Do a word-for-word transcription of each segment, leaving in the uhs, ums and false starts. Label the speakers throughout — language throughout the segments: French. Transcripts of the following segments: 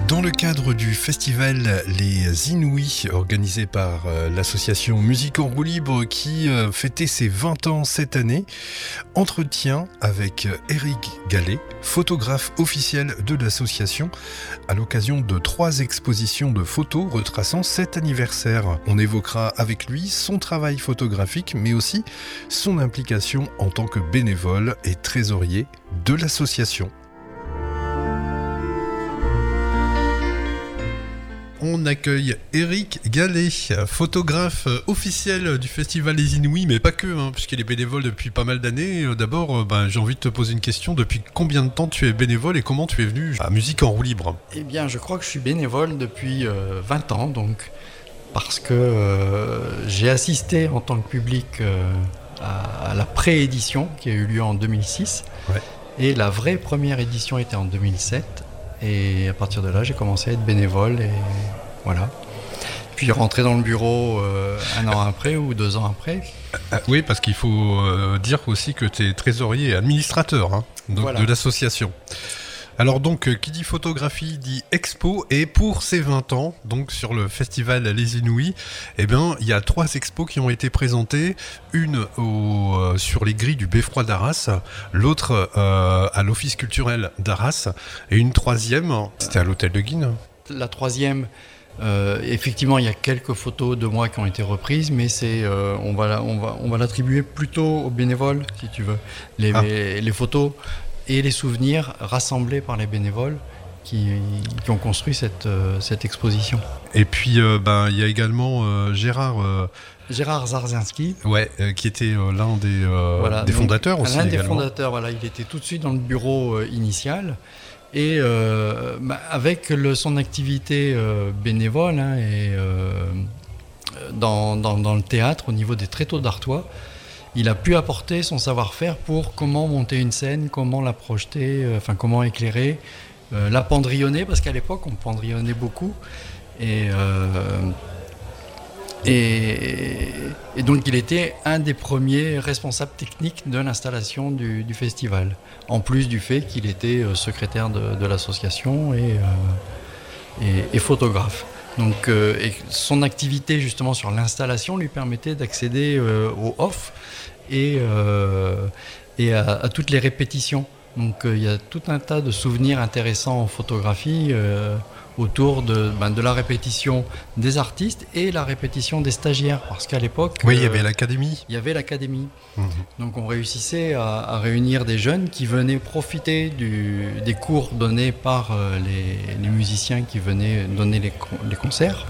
Speaker 1: Dans le cadre du festival Les Inouïs, organisé par euh, l'association Musique en roue libre qui euh, fêtait ses vingt ans cette année, entretien avec Éric Gallet, photographe officiel de l'association, à l'occasion de trois expositions de photos retraçant cet anniversaire. On évoquera avec lui son travail photographique, mais aussi son implication en tant que bénévole et trésorier de l'association. On accueille Éric Gallet, photographe officiel du festival Les Inouïs, mais pas que, hein, puisqu'il est bénévole depuis pas mal d'années. D'abord, ben, j'ai envie de te poser une question. Depuis combien de temps tu es bénévole et comment tu es venu à Musique en roue libre ?
Speaker 2: Eh bien, je crois que je suis bénévole depuis euh, vingt ans, donc, parce que euh, j'ai assisté en tant que public euh, à, à la pré-édition qui a eu lieu en deux mille six. Ouais. Et la vraie première édition était en deux mille sept. Et à partir de là, j'ai commencé à être bénévole et voilà. Puis rentrer dans le bureau euh, un an après ou deux ans après.
Speaker 1: Ah, oui, parce qu'il faut euh, dire aussi que tu es trésorier et administrateur hein, donc voilà. de l'association. Alors donc, qui dit photographie dit expo, et pour ces vingt ans, donc sur le festival Les Inouïs, eh bien, il y a trois expos qui ont été présentées, une au, euh, sur les grilles du Beffroi d'Arras, l'autre euh, à l'Office culturel d'Arras, et une troisième, c'était à l'Hôtel de Guines.
Speaker 2: La troisième, euh, effectivement, il y a quelques photos de moi qui ont été reprises, mais c'est, euh, on va, on va, on va l'attribuer plutôt aux bénévoles, si tu veux. Les, ah. les, les photos et les souvenirs rassemblés par les bénévoles qui, qui ont construit cette, euh, cette exposition.
Speaker 1: Et puis, euh, ben, il y a également euh, Gérard... Euh...
Speaker 2: Gérard Zarzinski.
Speaker 1: Ouais, euh, qui était euh, l'un des, euh, voilà, des fondateurs aussi.
Speaker 2: L'un
Speaker 1: également.
Speaker 2: des fondateurs, voilà, il était tout de suite dans le bureau euh, initial. Et euh, bah, avec le, son activité euh, bénévole hein, et euh, dans, dans, dans le théâtre, au niveau des tréteaux d'Artois, il a pu apporter son savoir-faire pour comment monter une scène, comment la projeter, euh, enfin comment éclairer, euh, la pendrillonner, parce qu'à l'époque on pendrillonnait beaucoup. Et, euh, et, et donc il était un des premiers responsables techniques de l'installation du, du festival, en plus du fait qu'il était euh, secrétaire de, de l'association et, euh, et, et photographe. Donc, euh, et son activité justement sur l'installation lui permettait d'accéder euh, au off et, euh, et à, à toutes les répétitions. Donc il euh, y a tout un tas de souvenirs intéressants en photographie euh, autour de, ben, de la répétition des artistes et la répétition des stagiaires. Parce qu'à l'époque...
Speaker 1: Oui, il euh, y avait l'académie.
Speaker 2: Il y avait l'académie. Mmh. Donc on réussissait à, à réunir des jeunes qui venaient profiter du, des cours donnés par euh, les, les musiciens qui venaient donner les, les concerts.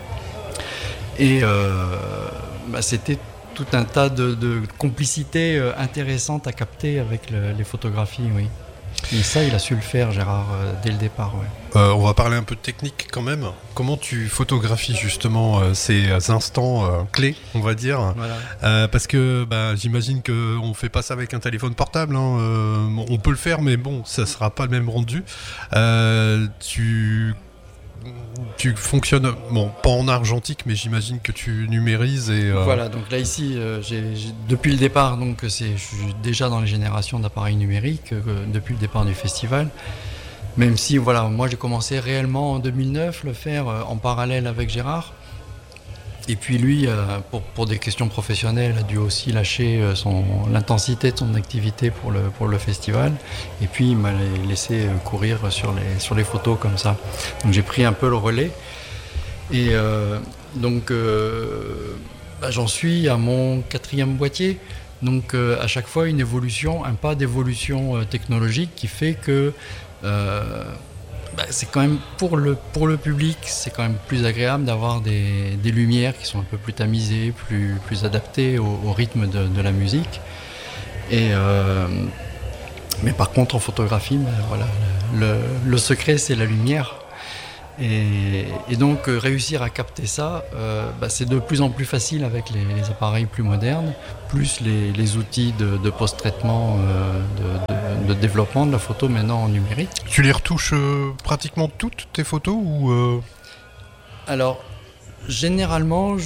Speaker 2: Et euh, bah, c'était tout un tas de, de complicités euh, intéressantes à capter avec le, les photographies, oui. Et ça, il a su le faire, Gérard, euh, dès le départ. Ouais.
Speaker 1: Euh, on va parler un peu de technique quand même. Comment tu photographies justement euh, ces instants euh, clés, on va dire voilà. euh, Parce que bah, j'imagine qu'on ne fait pas ça avec un téléphone portable. Hein. Euh, on peut le faire, mais bon, ça ne sera pas le même rendu. Euh, tu... Tu fonctionnes, bon, pas en argentique, mais j'imagine que tu numérises et... Euh...
Speaker 2: Voilà, donc là ici, euh, j'ai, j'ai, depuis le départ, donc c'est, je suis déjà dans les générations d'appareils numériques, euh, depuis le départ du festival. Même si, voilà, moi j'ai commencé réellement en deux mille neuf, le faire euh, en parallèle avec Gérard. Et puis lui, euh, pour, pour des questions professionnelles, a dû aussi lâcher euh, son, l'intensité de son activité pour le, pour le festival. Et puis il m'a laissé courir sur les, sur les photos comme ça. Donc j'ai pris un peu le relais. Et euh, donc euh, bah, j'en suis à mon quatrième boîtier. Donc euh, à chaque fois une évolution, un pas d'évolution euh, technologique qui fait que... Euh, Bah, c'est quand même pour le, pour le public, c'est quand même plus agréable d'avoir des, des lumières qui sont un peu plus tamisées, plus, plus adaptées au, au rythme de, de la musique. Et, euh, mais par contre, en photographie, ben, voilà, le, le secret, c'est la lumière. Et, et donc, euh, réussir à capter ça, euh, bah, c'est de plus en plus facile avec les, les appareils plus modernes, plus les, les outils de, de post-traitement, euh, de, de, de développement de la photo maintenant en numérique.
Speaker 1: Tu les retouches euh, pratiquement toutes tes photos ou euh...
Speaker 2: Alors, généralement, je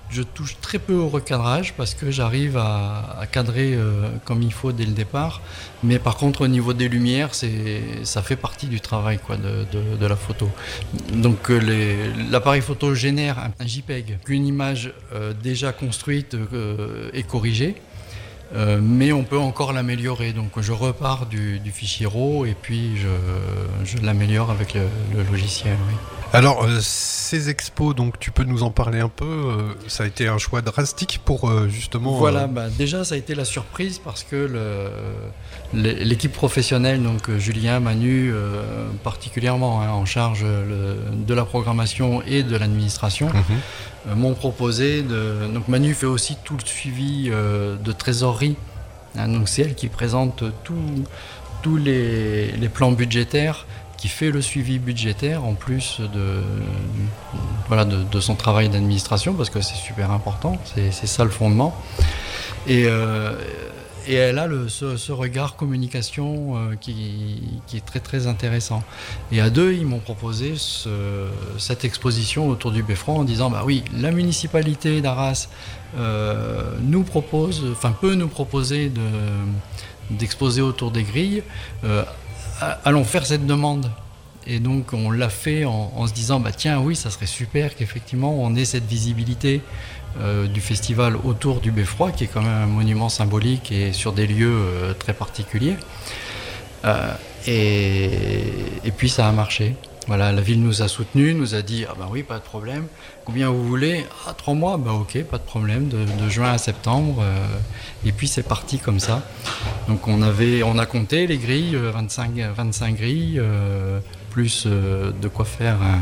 Speaker 2: je touche très peu au recadrage parce que j'arrive à, à cadrer euh, comme il faut dès le départ. Mais par contre, au niveau des lumières, c'est, ça fait partie du travail quoi, de, de, de la photo. Donc euh, les, l'appareil photo génère un, un JPEG, une image euh, déjà construite euh, et corrigée. Euh, mais on peut encore l'améliorer. Donc je repars du, du fichier RAW et puis je, je l'améliore avec le, le logiciel. Oui.
Speaker 1: Alors, euh, ces expos, donc tu peux nous en parler un peu euh, ça a été un choix drastique pour euh, justement...
Speaker 2: Voilà,
Speaker 1: euh...
Speaker 2: bah, déjà ça a été la surprise parce que le, l'équipe professionnelle, donc Julien, Manu, euh, particulièrement hein, en charge le, de la programmation et de l'administration, mm-hmm. euh, m'ont proposé de... Donc Manu fait aussi tout le suivi euh, de trésorerie, hein, donc c'est elle qui présente tous les, les plans budgétaires, qui fait le suivi budgétaire en plus de, voilà, de, de son travail d'administration parce que c'est super important, c'est, c'est ça le fondement. Et, euh, et elle a le, ce, ce regard communication euh, qui, qui est très très intéressant. Et à deux, ils m'ont proposé ce, cette exposition autour du Beffroi en disant bah oui, la municipalité d'Arras euh, nous propose, enfin peut nous proposer de, d'exposer autour des grilles. Euh, allons faire cette demande. Et donc on l'a fait en, en se disant bah tiens oui ça serait super qu'effectivement on ait cette visibilité euh, du festival autour du Beffroi qui est quand même un monument symbolique et sur des lieux euh, très particuliers euh, et, et puis ça a marché. Voilà, la ville nous a soutenus, nous a dit ah bah oui pas de problème, combien vous voulez, ah trois mois, bah ok pas de problème, de, de juin à septembre euh, et puis c'est parti comme ça. Donc on avait, on a compté les grilles, vingt-cinq, vingt-cinq grilles, euh, plus euh, de quoi faire un,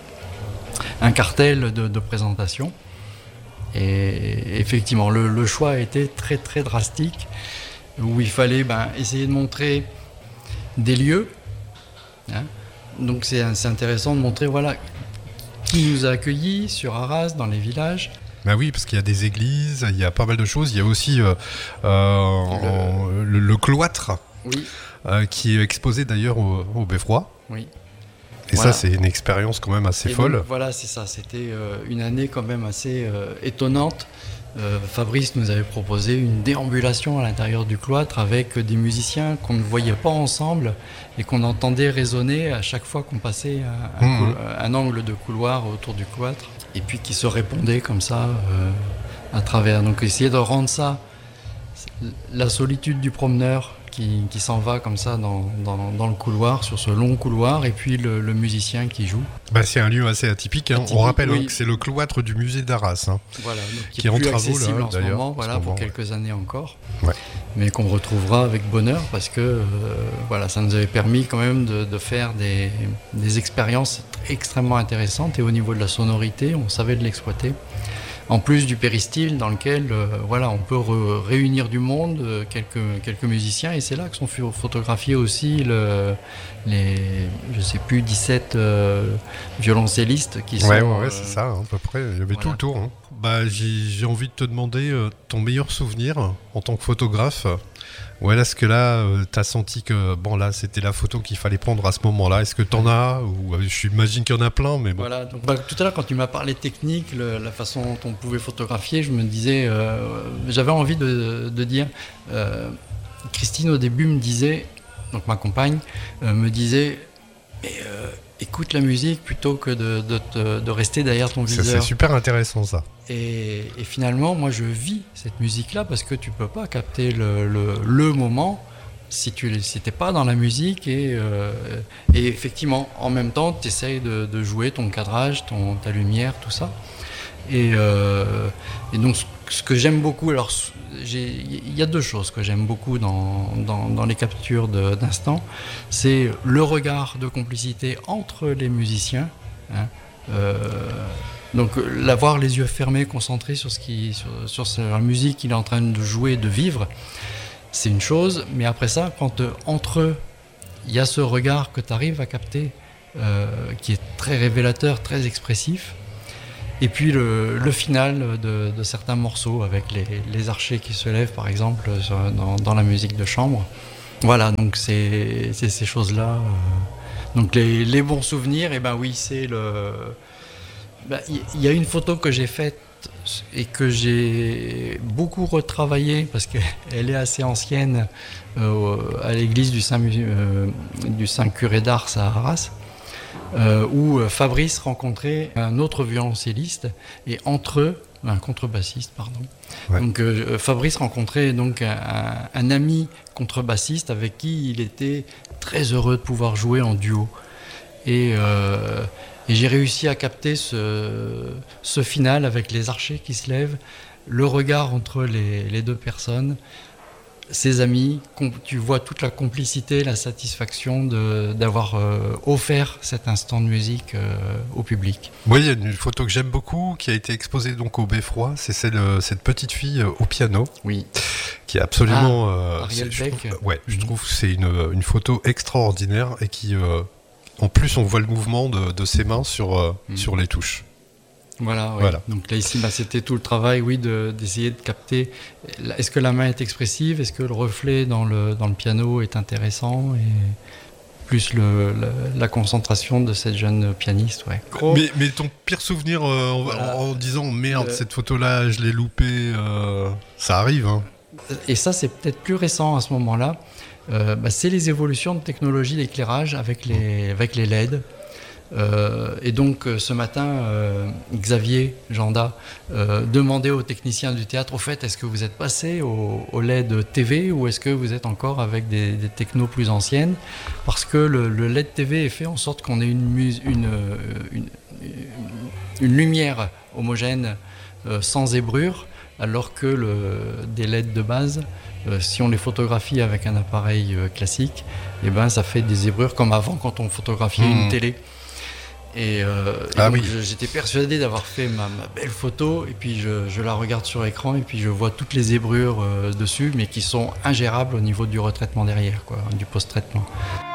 Speaker 2: un cartel de, de présentation. Et effectivement le, le choix a été très très drastique où il fallait ben, essayer de montrer des lieux. Hein, donc c'est, c'est intéressant de montrer voilà, qui nous a accueillis sur Arras, dans les villages.
Speaker 1: Ben oui, parce qu'il y a des églises, il y a pas mal de choses. Il y a aussi euh, euh, le... Le, le cloître
Speaker 2: oui.
Speaker 1: euh, qui est exposé d'ailleurs au, au Beffroi.
Speaker 2: Oui.
Speaker 1: Et voilà. Ça, c'est une expérience quand même assez
Speaker 2: Et
Speaker 1: folle.
Speaker 2: Donc, voilà, c'est ça. C'était euh, une année quand même assez euh, étonnante. Euh, Fabrice nous avait proposé une déambulation à l'intérieur du cloître avec des musiciens qu'on ne voyait pas ensemble et qu'on entendait résonner à chaque fois qu'on passait un, un, mmh. un angle de couloir autour du cloître et puis qui se répondaient comme ça euh, à travers. Donc essayer de rendre ça, la solitude du promeneur qui, qui s'en va comme ça dans, dans, dans le couloir, sur ce long couloir, et puis le, le musicien qui joue.
Speaker 1: Bah, c'est un lieu assez atypique. Hein. atypique On rappelle oui. hein, que c'est le cloître du musée d'Arras. Hein,
Speaker 2: voilà, donc qui,
Speaker 1: qui est,
Speaker 2: est
Speaker 1: en
Speaker 2: plus
Speaker 1: travaux
Speaker 2: accessible
Speaker 1: là,
Speaker 2: en ce
Speaker 1: d'ailleurs,
Speaker 2: moment, voilà,
Speaker 1: en ce moment,
Speaker 2: pour
Speaker 1: ouais.
Speaker 2: quelques années encore.
Speaker 1: Ouais.
Speaker 2: Mais qu'on retrouvera avec bonheur parce que euh, voilà, ça nous avait permis quand même de, de faire des, des expériences extrêmement intéressantes et au niveau de la sonorité, on savait de l'exploiter. En plus du péristyle dans lequel euh, voilà, on peut re- réunir du monde, euh, quelques, quelques musiciens, et c'est là que sont photographiés aussi le, les, je sais plus, dix-sept euh, violoncellistes qui sont...
Speaker 1: Ouais, ouais, ouais
Speaker 2: euh,
Speaker 1: c'est ça, hein, à peu près, il y avait
Speaker 2: voilà.
Speaker 1: tout le tour. Hein. Bah, j'ai, j'ai envie de te demander euh, ton meilleur souvenir en tant que photographe. Ou est-ce que là, euh, t'as senti que bon là, c'était la photo qu'il fallait prendre à ce moment-là. Est-ce que t'en as ou euh, j'imagine qu'il y en a plein, mais bon.
Speaker 2: Voilà. Donc, bah, tout à l'heure, quand tu m'as parlé technique, le, la façon dont on pouvait photographier, je me disais, euh, j'avais envie de, de dire. Euh, Christine au début me disait, donc ma compagne, euh, me disait, mais euh, écoute la musique plutôt que de, de, de, de rester derrière ton viseur.
Speaker 1: C'est, c'est super intéressant ça.
Speaker 2: Et, et finalement, moi, je vis cette musique-là parce que tu peux pas capter le, le, le moment si tu si t'es pas dans la musique. Et, euh, et effectivement, en même temps, tu essayes de, de jouer ton cadrage, ton, ta lumière, tout ça. Et, euh, et donc, ce, ce que j'aime beaucoup, alors, il y a deux choses que j'aime beaucoup dans, dans, dans les captures de, d'instant. C'est le regard de complicité entre les musiciens. Hein, euh, Donc l'avoir les yeux fermés, concentrés sur, ce qui, sur, sur la musique qu'il est en train de jouer, de vivre, c'est une chose. Mais après ça, quand euh, entre eux, il y a ce regard que tu arrives à capter, euh, qui est très révélateur, très expressif. Et puis le, le final de, de certains morceaux, avec les, les archers qui se lèvent, par exemple, sur, dans, dans la musique de chambre. Voilà, donc c'est, c'est ces choses-là. Euh, donc les, les bons souvenirs, et eh ben oui, c'est le... Il bah, y, y a une photo que j'ai faite et que j'ai beaucoup retravaillé parce qu'elle est assez ancienne euh, à l'église du Saint, euh, du Saint Curé d'Ars à Arras, euh, où Fabrice rencontrait un autre violoncelliste et entre eux, un contrebassiste, pardon. Ouais. Donc euh, Fabrice rencontrait donc un, un ami contrebassiste avec qui il était très heureux de pouvoir jouer en duo. Et, euh, et j'ai réussi à capter ce, ce final avec les archers qui se lèvent, le regard entre les, les deux personnes, ses amis. Tu vois toute la complicité, la satisfaction de, d'avoir euh, offert cet instant de musique euh, au public.
Speaker 1: Oui, il y a une photo que j'aime beaucoup qui a été exposée donc au Beffroi. C'est celle, cette petite fille au piano.
Speaker 2: Oui.
Speaker 1: Qui est absolument.
Speaker 2: Ah,
Speaker 1: euh,
Speaker 2: Ariel
Speaker 1: c'est,
Speaker 2: Beck.
Speaker 1: Je trouve, ouais, je trouve que c'est une, une photo extraordinaire et qui. Euh, en plus, on voit le mouvement de, de ses mains sur, euh, mmh. sur les touches.
Speaker 2: Voilà, oui.
Speaker 1: voilà.
Speaker 2: Donc là ici, bah, c'était tout le travail, oui, de, d'essayer de capter. Est-ce que la main est expressive ? Est-ce que le reflet dans le dans le piano est intéressant ? Et plus le, le, la concentration de cette jeune pianiste, ouais.
Speaker 1: Gros. Mais, mais ton pire souvenir euh, en, voilà. en, en disant merde, euh, cette photo-là, je l'ai loupée, euh, ça arrive. Hein.
Speaker 2: Et ça, c'est peut-être plus récent à ce moment-là. Euh, bah, c'est les évolutions de technologie d'éclairage avec les avec les L E D. Euh, et donc euh, ce matin, euh, Xavier Janda euh, demandait aux techniciens du théâtre, au fait, est-ce que vous êtes passé au, au L E D T V ou est-ce que vous êtes encore avec des, des technos plus anciennes ? Parce que le, le L E D T V est fait en sorte qu'on ait une, une, une, une lumière homogène euh, sans zébrure, alors que le, des L E D de base, euh, si on les photographie avec un appareil euh, classique, eh ben, ça fait des zébrures comme avant quand on photographiait mmh. une télé. Et, euh, et
Speaker 1: ah
Speaker 2: donc
Speaker 1: oui.
Speaker 2: j'étais persuadé d'avoir fait ma, ma belle photo et puis je, je la regarde sur écran et puis je vois toutes les zébrures euh, dessus mais qui sont ingérables au niveau du retraitement derrière, quoi, du post-traitement.